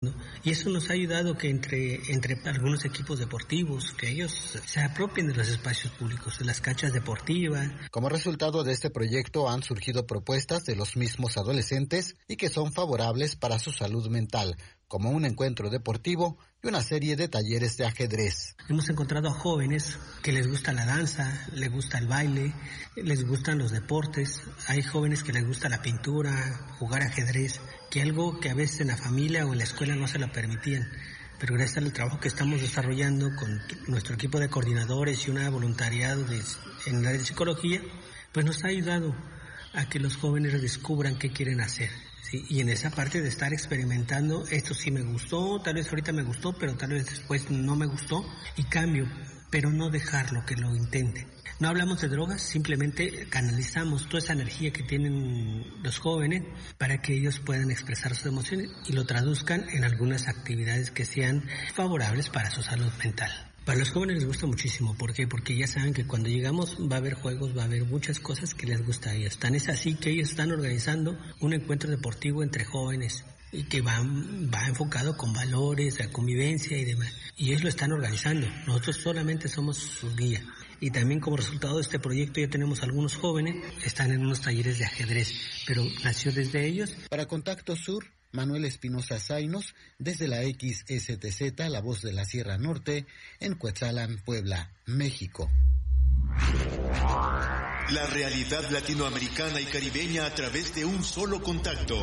Y eso nos ha ayudado que entre algunos equipos deportivos, que ellos se apropien de los espacios públicos, de las canchas deportivas. Como resultado de este proyecto han surgido propuestas de los mismos adolescentes y que son favorables para su salud mental, como un encuentro deportivo y una serie de talleres de ajedrez. Hemos encontrado a jóvenes que les gusta la danza, les gusta el baile, les gustan los deportes. Hay jóvenes que les gusta la pintura, jugar ajedrez, que algo que a veces en la familia o en la escuela no se lo permitían. Pero gracias al trabajo que estamos desarrollando con nuestro equipo de coordinadores y una voluntariado en el área de psicología, pues nos ha ayudado a que los jóvenes descubran qué quieren hacer. Sí, y en esa parte de estar experimentando, esto sí me gustó, tal vez ahorita me gustó, pero tal vez después no me gustó y cambio, pero no dejarlo que lo intenten. No hablamos de drogas, simplemente canalizamos toda esa energía que tienen los jóvenes para que ellos puedan expresar sus emociones y lo traduzcan en algunas actividades que sean favorables para su salud mental. Para los jóvenes les gusta muchísimo. ¿Por qué? Porque ya saben que cuando llegamos va a haber juegos, va a haber muchas cosas que les gusta a ellos. Tan es así que ellos están organizando un encuentro deportivo entre jóvenes y que va enfocado con valores, la convivencia y demás. Y ellos lo están organizando. Nosotros solamente somos su guía. Y también como resultado de este proyecto ya tenemos algunos jóvenes que están en unos talleres de ajedrez, pero nació desde ellos. Para Contacto Sur, Manuel Espinosa Zainos, desde la XSTZ, La Voz de la Sierra Norte, en Cuetzalan, Puebla, México. La realidad latinoamericana y caribeña a través de un solo contacto.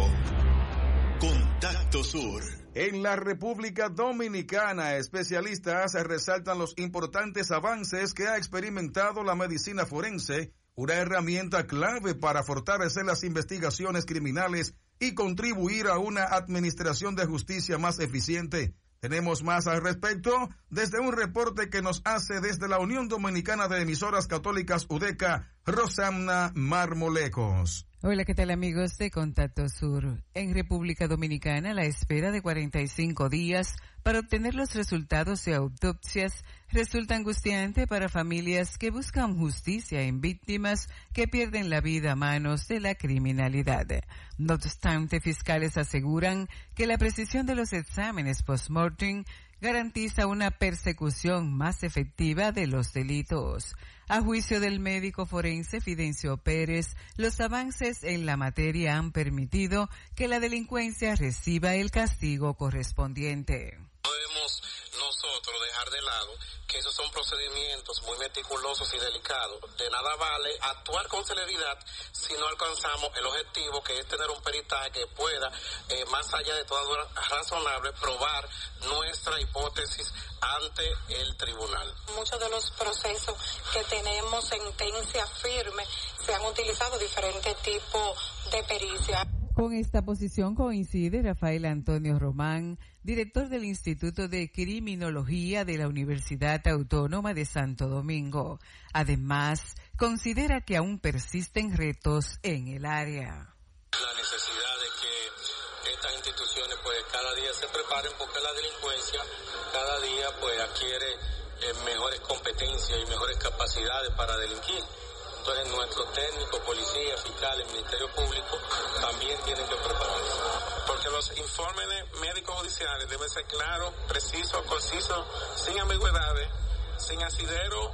Contacto Sur. En la República Dominicana, especialistas resaltan los importantes avances que ha experimentado la medicina forense, una herramienta clave para fortalecer las investigaciones criminales y contribuir a una administración de justicia más eficiente. Tenemos más al respecto desde un reporte que nos hace desde la Unión Dominicana de Emisoras Católicas UDECA, Rosanna Marmolecos. Hola, ¿qué tal amigos de Contacto Sur? En República Dominicana, la espera de 45 días para obtener los resultados de autopsias resulta angustiante para familias que buscan justicia en víctimas que pierden la vida a manos de la criminalidad. No obstante, fiscales aseguran que la precisión de los exámenes post-mortem garantiza una persecución más efectiva de los delitos. A juicio del médico forense Fidencio Pérez, los avances en la materia han permitido que la delincuencia reciba el castigo correspondiente. No debemos nosotros dejar de lado que esos son procedimientos muy meticulosos y delicados. De nada vale actuar con celeridad si no alcanzamos el objetivo, que es tener un peritaje que pueda, más allá de toda duda razonable, probar nuestra hipótesis ante el tribunal. Muchos de los procesos que tenemos sentencia firme se han utilizado diferentes tipos de pericia. Con esta posición coincide Rafael Antonio Román, director del Instituto de Criminología de la Universidad Autónoma de Santo Domingo. Además, considera que aún persisten retos en el área. La necesidad de que estas instituciones pues cada día se preparen, porque la delincuencia cada día pues adquiere mejores competencias y mejores capacidades para delinquir. Entonces nuestros técnicos, policías, fiscales, Ministerio Público también tienen que prepararse. Porque los informes médicos judiciales deben ser claros, precisos, concisos, sin ambigüedades, sin asidero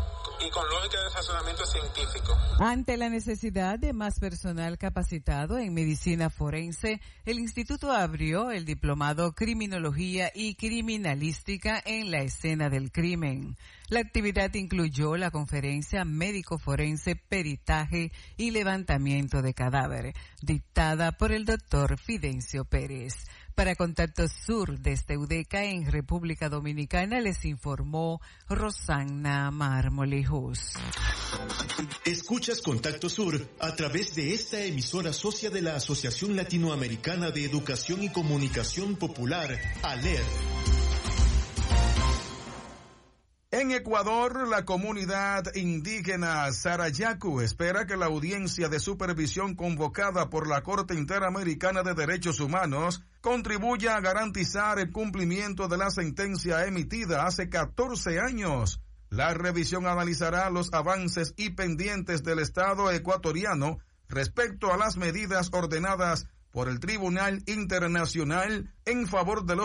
y con lógica de razonamiento científico. Ante la necesidad de más personal capacitado en medicina forense, el instituto abrió el diplomado Criminología y Criminalística en la escena del crimen. La actividad incluyó la conferencia Médico Forense, Peritaje y Levantamiento de Cadáver, dictada por el doctor Fidencio Pérez. Para Contacto Sur desde UDECA en República Dominicana les informó Rosanna Marmolejos. Escuchas Contacto Sur a través de esta emisora socia de la Asociación Latinoamericana de Educación y Comunicación Popular, ALER. En Ecuador, la comunidad indígena Sarayaku espera que la audiencia de supervisión convocada por la Corte Interamericana de Derechos Humanos contribuya a garantizar el cumplimiento de la sentencia emitida hace 14 años. La revisión analizará los avances y pendientes del Estado ecuatoriano respecto a las medidas ordenadas por el Tribunal Internacional en favor de los